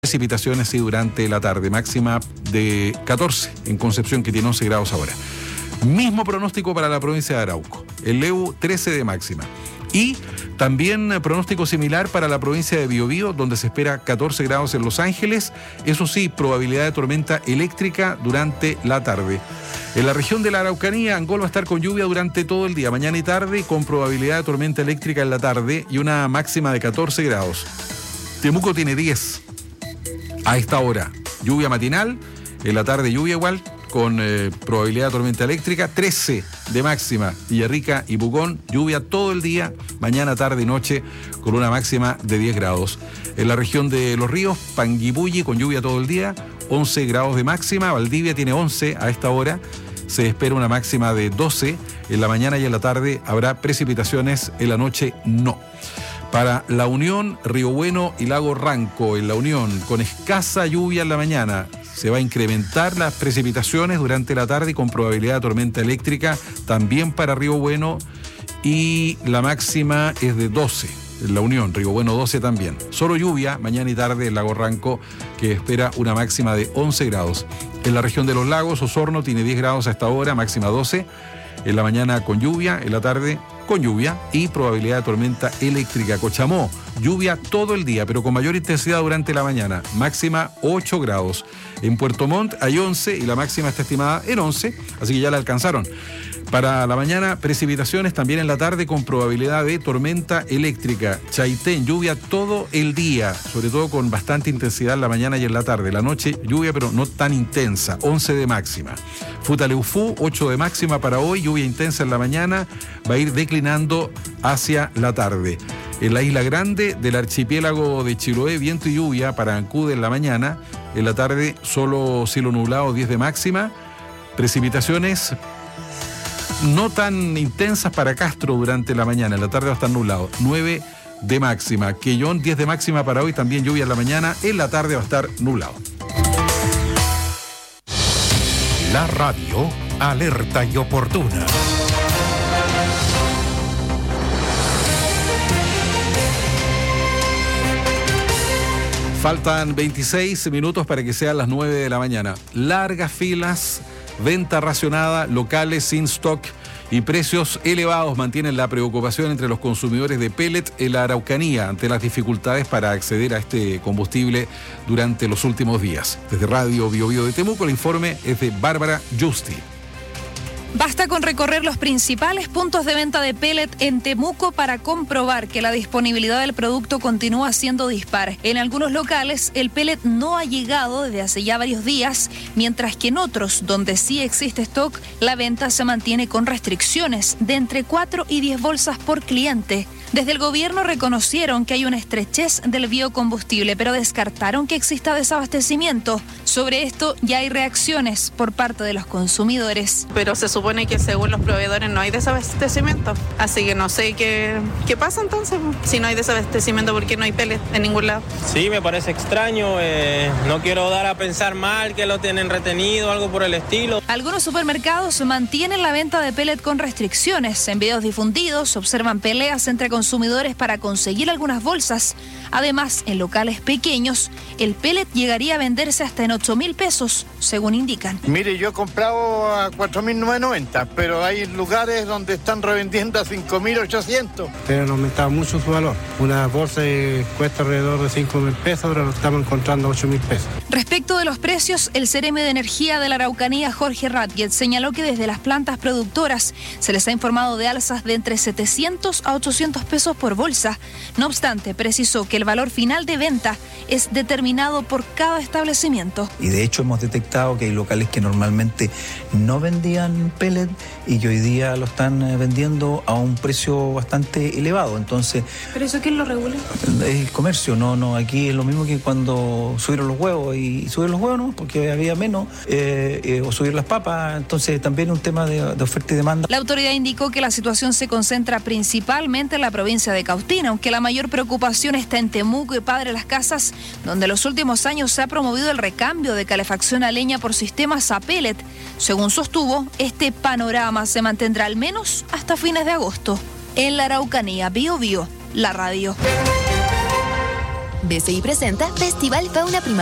Precipitaciones sí durante la tarde, máxima de 14 en Concepción, que tiene 11 grados ahora. Mismo pronóstico para la provincia de Arauco, el Leu 13 de máxima. Y también pronóstico similar para la provincia de Biobío, donde se espera 14 grados en Los Ángeles. Eso sí, probabilidad de tormenta eléctrica durante la tarde. En la región de la Araucanía, Angol va a estar con lluvia durante todo el día, mañana y tarde, con probabilidad de tormenta eléctrica en la tarde y una máxima de 14 grados. Temuco tiene 10. A esta hora, lluvia matinal, en la tarde lluvia igual, con probabilidad de tormenta eléctrica, 13 de máxima, Villarrica y Pucón, lluvia todo el día, mañana, tarde y noche, con una máxima de 10 grados. En la región de Los Ríos, Panguipulli, con lluvia todo el día, 11 grados de máxima, Valdivia tiene 11 a esta hora, se espera una máxima de 12, en la mañana y en la tarde habrá precipitaciones, en la noche no. Para La Unión, Río Bueno y Lago Ranco, en La Unión, con escasa lluvia en la mañana, se va a incrementar las precipitaciones durante la tarde y con probabilidad de tormenta eléctrica también para Río Bueno, y la máxima es de 12, en La Unión, Río Bueno 12 también. Solo lluvia mañana y tarde en Lago Ranco, que espera una máxima de 11 grados. En la región de los lagos, Osorno tiene 10 grados a esta hora, máxima 12. En la mañana con lluvia, en la tarde con lluvia y probabilidad de tormenta eléctrica. Cochamó, lluvia todo el día, pero con mayor intensidad durante la mañana, máxima 8 grados. En Puerto Montt hay 11 y la máxima está estimada en 11, así que ya la alcanzaron. Para la mañana, precipitaciones también en la tarde con probabilidad de tormenta eléctrica. Chaitén, lluvia todo el día, sobre todo con bastante intensidad en la mañana y en la tarde. La noche, lluvia, pero no tan intensa, 11 de máxima. Futaleufú, 8 de máxima para hoy, lluvia intensa en la mañana, va a ir declinando hacia la tarde. En la Isla Grande del archipiélago de Chiloé, viento y lluvia para Ancud en la mañana, en la tarde solo cielo nublado, 10 de máxima. Precipitaciones no tan intensas para Castro durante la mañana, en la tarde va a estar nublado, 9 de máxima. Quellón, 10 de máxima para hoy, también lluvia en la mañana, en la tarde va a estar nublado. La radio, alerta y oportuna. Faltan 26 minutos para que sean las 9 de la mañana. Largas filas, venta racionada, locales sin stock y precios elevados mantienen la preocupación entre los consumidores de pellet en la Araucanía ante las dificultades para acceder a este combustible durante los últimos días. Desde Radio Biobío de Temuco, el informe es de Bárbara Justi. Basta con recorrer los principales puntos de venta de pellet en Temuco para comprobar que la disponibilidad del producto continúa siendo dispar. En algunos locales, el pellet no ha llegado desde hace ya varios días, mientras que en otros, donde sí existe stock, la venta se mantiene con restricciones de entre 4 y 10 bolsas por cliente. Desde el gobierno reconocieron que hay una estrechez del biocombustible, pero descartaron que exista desabastecimiento. Sobre esto ya hay reacciones por parte de los consumidores. Pero se supone que según los proveedores no hay desabastecimiento, así que no sé qué pasa entonces. Si no hay desabastecimiento, ¿por qué no hay pellet en ningún lado? Sí, me parece extraño, no quiero dar a pensar mal que lo tienen retenido o algo por el estilo. Algunos supermercados mantienen la venta de pellet con restricciones. En videos difundidos observan peleas entre consumidores para conseguir algunas bolsas. Además, en locales pequeños, el pellet llegaría a venderse hasta en 8.000 pesos, según indican. Mire, yo he comprado a 4.990, pero hay lugares donde están revendiendo a 5.800. Han aumentado mucho su valor. Una bolsa cuesta alrededor de 5.000 pesos, ahora lo estamos encontrando a 8.000 pesos. Respecto de los precios, el CRM de Energía de la Araucanía, Jorge Ratget, señaló que desde las plantas productoras se les ha informado de alzas de entre 700 a 800 pesos por bolsa. No obstante, precisó que el valor final de venta es determinado por cada establecimiento. Y de hecho hemos detectado que hay locales que normalmente no vendían pellet y que hoy día lo están vendiendo a un precio bastante elevado. Entonces, ¿pero eso quién lo regula? El comercio, no, aquí es lo mismo que cuando subieron los huevos, y subieron los huevos no, porque había menos, o subir las papas, entonces también es un tema de oferta y demanda. La autoridad indicó que la situación se concentra principalmente en la provincia de Cautín, aunque la mayor preocupación está en Temuco y Padre Las Casas, donde en los últimos años se ha promovido el recambio de calefacción a leña por sistemas a pellet. Según sostuvo, este panorama se mantendrá al menos hasta fines de agosto. En la Araucanía, Biobío, la radio. BCI presenta Festival Fauna Primavera